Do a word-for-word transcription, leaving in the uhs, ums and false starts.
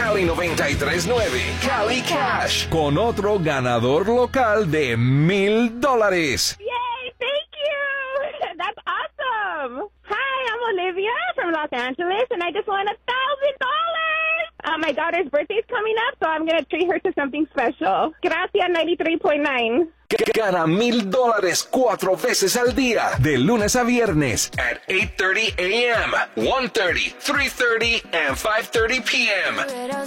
Cali noventa y tres punto nueve, Cali Cash, con otro ganador local de mil dólares. Yay, thank you. That's awesome. Hi, I'm Olivia from Los Angeles, and I just won a thousand dollars. Uh, my daughter's birthday's coming up, so I'm going to treat her to something special. Gracias, ninety-three point nine. Gana mil dólares cuatro veces al día, de lunes a viernes, at eight thirty a.m., one thirty, three thirty, and five thirty p.m.